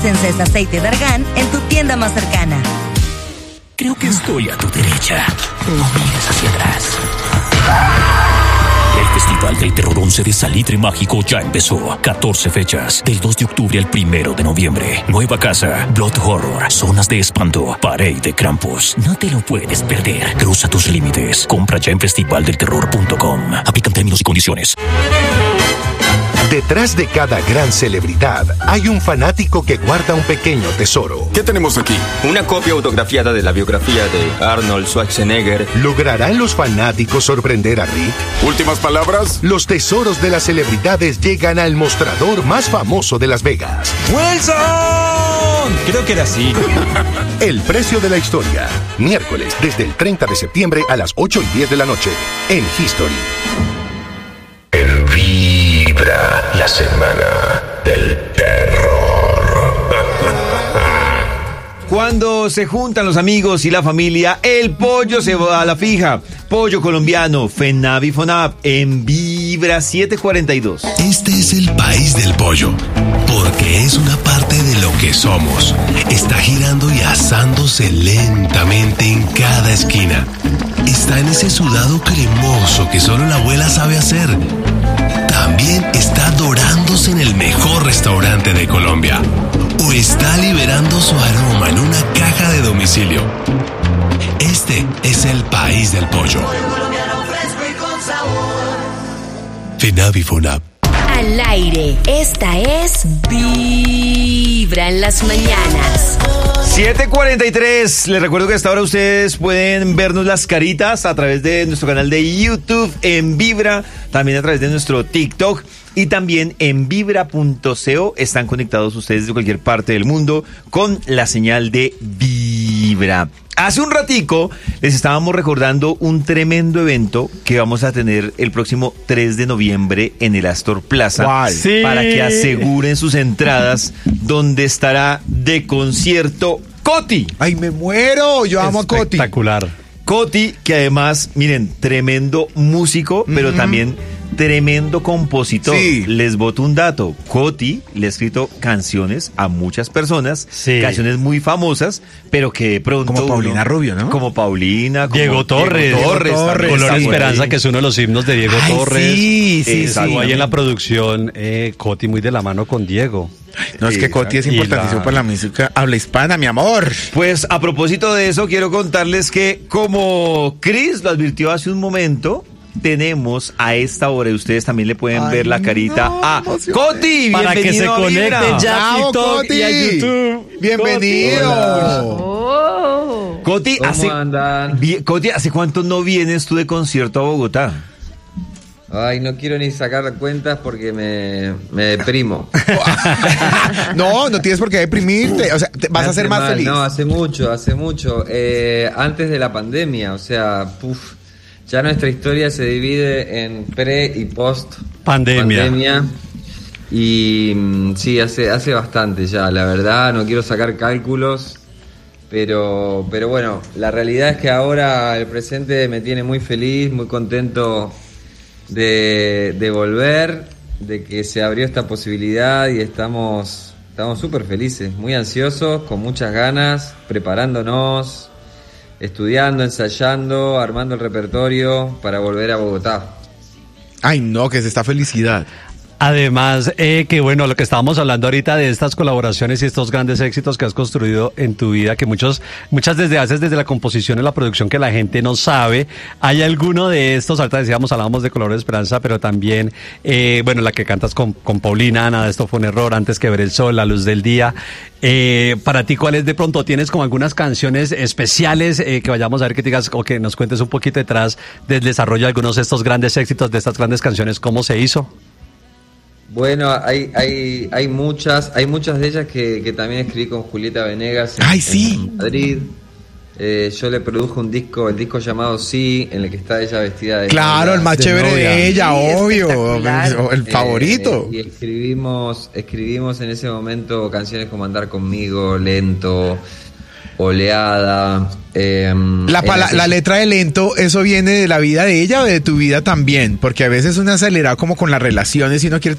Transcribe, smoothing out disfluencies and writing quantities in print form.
Senses Aceite de Argán en tu tienda más cercana. Creo que estoy a tu derecha. No mires hacia atrás. El Festival del Terror 11 de Salitre Mágico ya empezó. 14 fechas, del 2 de octubre al 1 de noviembre. Nueva casa, Blood Horror, zonas de espanto, Parade de Krampus. No te lo puedes perder. Cruza tus límites. Compra ya en festivaldelterror.com. Aplican términos y condiciones. Detrás de cada gran celebridad hay un fanático que guarda un pequeño tesoro. ¿Qué tenemos aquí? Una copia autografiada de la biografía de Arnold Schwarzenegger. ¿Lograrán los fanáticos sorprender a Rick? ¿Últimas palabras? Los tesoros de las celebridades llegan al mostrador más famoso de Las Vegas. ¡Wilson! Creo que era así. El precio de la historia. Miércoles, desde el 30 de septiembre a las 8:10 de la noche. En History. Vibra, la semana del terror. Cuando se juntan los amigos y la familia, el pollo se va a la fija. Pollo colombiano, FENAVI FONAP, en Vibra 742. Este es el país del pollo, porque es una parte de lo que somos. Está girando y asándose lentamente en cada esquina. Está en ese sudado cremoso que solo la abuela sabe hacer. También está dorándose en el mejor restaurante de Colombia. O está liberando su aroma en una caja de domicilio. Este es el país del pollo. FENAVI FONAP. Al aire, esta es Vibra en las mañanas. 7:43, les recuerdo que hasta ahora ustedes pueden vernos las caritas a través de nuestro canal de YouTube en Vibra, también a través de nuestro TikTok y también en vibra.co están conectados ustedes de cualquier parte del mundo con la señal de Vibra. Hace un ratico les estábamos recordando un tremendo evento que vamos a tener el próximo 3 de noviembre en el Astor Plaza. ¿Cuál? Sí. Para que aseguren sus entradas, donde estará de concierto Coti. ¡Ay, me muero! Yo amo a Coti. Espectacular. Coti, que además, miren, tremendo músico, pero también tremendo compositor. Sí. Les boto un dato. Coti le ha escrito canciones a muchas personas, sí, canciones muy famosas, pero que de pronto... Como Paulina Rubio, ¿no? Como Paulina, como Diego Torres. Color Esperanza, que es uno de los himnos de Diego Torres. Sí. Estuvo ahí en la producción, Coti muy de la mano con Diego. No, es que Coti es importantísimo para la música habla hispana, mi amor. Pues a propósito de eso, quiero contarles que, como Chris lo advirtió hace un momento, tenemos a esta hora, y ustedes también le pueden ver la carita a Coti. Para que se conecten ya a TikTok y a YouTube. Bienvenido. Coti, andan? Coti, ¿hace cuánto no vienes tú de concierto a Bogotá? Ay, no quiero ni sacar cuentas porque me deprimo. No tienes por qué deprimirte. O sea, vas a ser más feliz. No, hace mucho. Antes de la pandemia, o sea, ya nuestra historia se divide en pre y post pandemia. Y sí, hace bastante ya, la verdad, no quiero sacar cálculos. Pero bueno, la realidad es que ahora el presente me tiene muy feliz, muy contento de volver, de que se abrió esta posibilidad y estamos súper felices, muy ansiosos, con muchas ganas, preparándonos, estudiando, ensayando, armando el repertorio para volver a Bogotá. Ay, no, que es esta felicidad. Además, que bueno, lo que estábamos hablando ahorita de estas colaboraciones y estos grandes éxitos que has construido en tu vida, que muchas haces desde la composición y la producción que la gente no sabe. ¿Hay alguno de estos? Ahorita hablábamos de Color de Esperanza, pero también, bueno, la que cantas con Paulina, nada, esto fue un error, antes que ver el sol, la luz del día. Para ti, ¿cuáles de pronto tienes como algunas canciones especiales que vayamos a ver, que te digas o que nos cuentes un poquito detrás del desarrollo de algunos de estos grandes éxitos, de estas grandes canciones, cómo se hizo? Bueno, hay muchas de ellas que también escribí con Julieta Venegas en Madrid. Yo le produjo el disco llamado Sí, en el que está ella vestida de claro, novia, el más chévere de ella, sí, obvio, el favorito. Y escribimos en ese momento canciones como Andar Conmigo, Lento, Oleada. La letra de Lento, ¿eso viene de la vida de ella o de tu vida también? Porque a veces uno acelera como con las relaciones y no quiere